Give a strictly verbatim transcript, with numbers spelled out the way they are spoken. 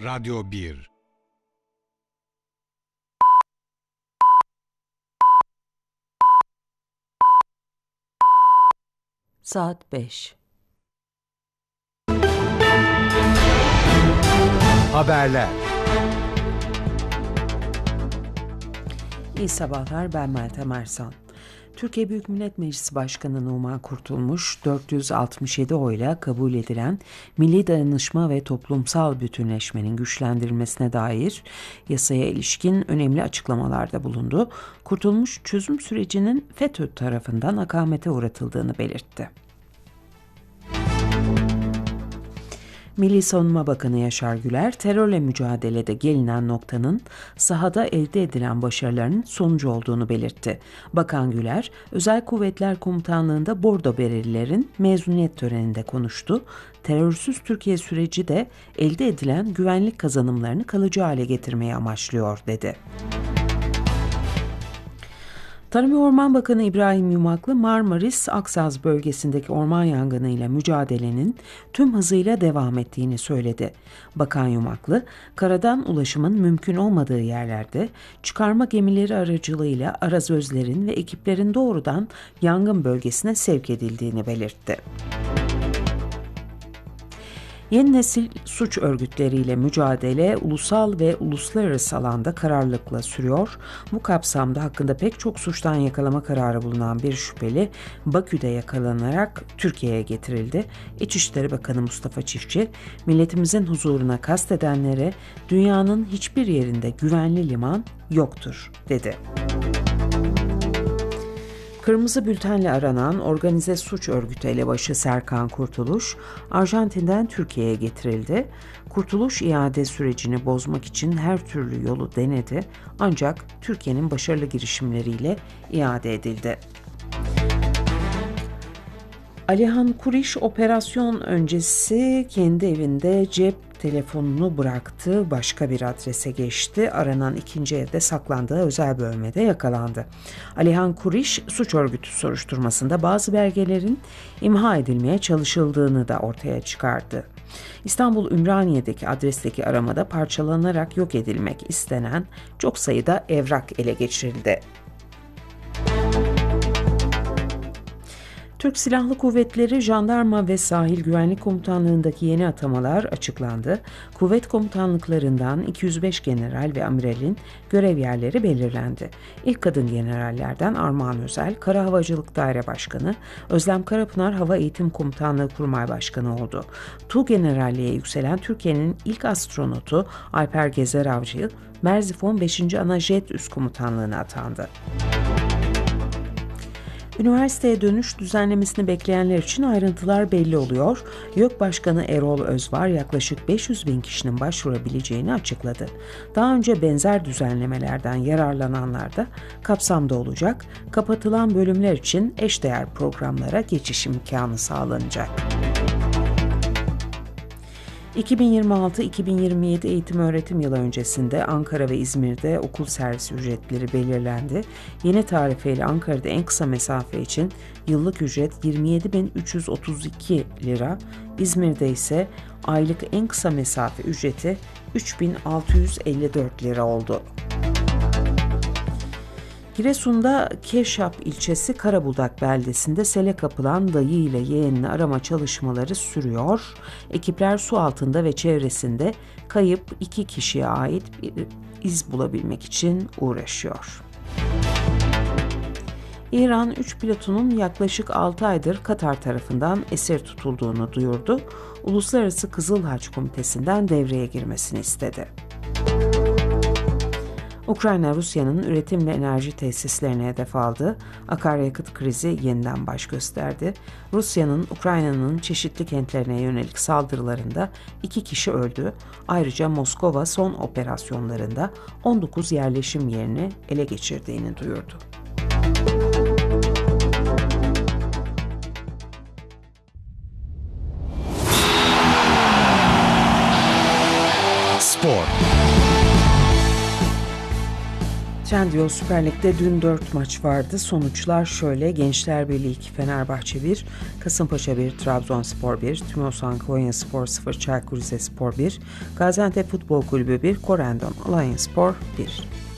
Radyo bir. Saat beş. Haberler. İyi sabahlar, ben Meltem Ersan. Türkiye Büyük Millet Meclisi Başkanı Numan Kurtulmuş, dört yüz altmış yedi oyla kabul edilen Milli Dayanışma ve Toplumsal Bütünleşmenin güçlendirilmesine dair yasaya ilişkin önemli açıklamalarda bulundu. Kurtulmuş, çözüm sürecinin FETÖ tarafından akamete uğratıldığını belirtti. Milli Savunma Bakanı Yaşar Güler, terörle mücadelede gelinen noktanın sahada elde edilen başarıların sonucu olduğunu belirtti. Bakan Güler, Özel Kuvvetler Komutanlığı'nda bordo berelilerin mezuniyet töreninde konuştu. Terörsüz Türkiye süreci de elde edilen güvenlik kazanımlarını kalıcı hale getirmeyi amaçlıyor, dedi. Tarım ve Orman Bakanı İbrahim Yumaklı, Marmaris-Aksaz bölgesindeki orman yangınıyla mücadelenin tüm hızıyla devam ettiğini söyledi. Bakan Yumaklı, karadan ulaşımın mümkün olmadığı yerlerde çıkarma gemileri aracılığıyla arazözlerin ve ekiplerin doğrudan yangın bölgesine sevk edildiğini belirtti. Yeni nesil suç örgütleriyle mücadele ulusal ve uluslararası alanda kararlılıkla sürüyor. Bu kapsamda hakkında pek çok suçtan yakalama kararı bulunan bir şüpheli Bakü'de yakalanarak Türkiye'ye getirildi. İçişleri Bakanı Mustafa Çiftçi, milletimizin huzuruna kastedenlere dünyanın hiçbir yerinde güvenli liman yoktur, dedi. Kırmızı bültenle aranan organize suç örgütü elebaşı Serkan Kurtuluş, Arjantin'den Türkiye'ye getirildi. Kurtuluş, iade sürecini bozmak için her türlü yolu denedi, ancak Türkiye'nin başarılı girişimleriyle iade edildi. Alihan Kuriş, operasyon öncesi kendi evinde cep telefonunu bıraktı, başka bir adrese geçti. Aranan ikinci evde saklandığı özel bölmede yakalandı. Alihan Kuriş, suç örgütü soruşturmasında bazı belgelerin imha edilmeye çalışıldığını da ortaya çıkardı. İstanbul Ümraniye'deki adresteki aramada parçalanarak yok edilmek istenen çok sayıda evrak ele geçirildi. Türk Silahlı Kuvvetleri, Jandarma ve Sahil Güvenlik Komutanlığı'ndaki yeni atamalar açıklandı. Kuvvet komutanlıklarından iki yüz beş general ve amiralin görev yerleri belirlendi. İlk kadın generallerden Armağan Özel, Kara Havacılık Daire Başkanı, Özlem Karapınar Hava Eğitim Komutanlığı Kurmay Başkanı oldu. Tuğgeneralliğe yükselen Türkiye'nin ilk astronotu Alper Gezer Avcı, Merzifon beşinci Ana Jet Üst Komutanlığı'na atandı. Üniversiteye dönüş düzenlemesini bekleyenler için ayrıntılar belli oluyor. YÖK Başkanı Erol Özvar yaklaşık beş yüz bin kişinin başvurabileceğini açıkladı. Daha önce benzer düzenlemelerden yararlananlar da kapsamda olacak. Kapatılan bölümler için eşdeğer programlara geçiş imkanı sağlanacak. iki bin yirmi altı iki bin yirmi yedi eğitim öğretim yılı öncesinde Ankara ve İzmir'de okul servisi ücretleri belirlendi. Yeni tarifeyle Ankara'da en kısa mesafe için yıllık ücret yirmi yedi bin üç yüz otuz iki lira, İzmir'de ise aylık en kısa mesafe ücreti üç bin altı yüz elli dört lira oldu. Giresun'da Keşap ilçesi Karabudak beldesinde sele kapılan dayı ile yeğenini arama çalışmaları sürüyor. Ekipler su altında ve çevresinde kayıp iki kişiye ait bir iz bulabilmek için uğraşıyor. İran, üç pilotunun yaklaşık altı aydır Katar tarafından esir tutulduğunu duyurdu. Uluslararası Kızıl Haç Komitesi'nden devreye girmesini istedi. Ukrayna, Rusya'nın üretim ve enerji tesislerine hedef aldı. Akaryakıt krizi yeniden baş gösterdi. Rusya'nın Ukrayna'nın çeşitli kentlerine yönelik saldırılarında iki kişi öldü. Ayrıca Moskova son operasyonlarında on dokuz yerleşim yerini ele geçirdiğini duyurdu. Spor. Trendyol Süper Lig'de dün dört maç vardı. Sonuçlar şöyle: Gençler Birliği iki, Fenerbahçe bir, Kasımpaşa bir, Trabzonspor bir, Tümosan Konyaspor sıfır, Çaykur Rizespor bir, Gaziantep Futbol Kulübü bir, Korendon Alanyaspor bir.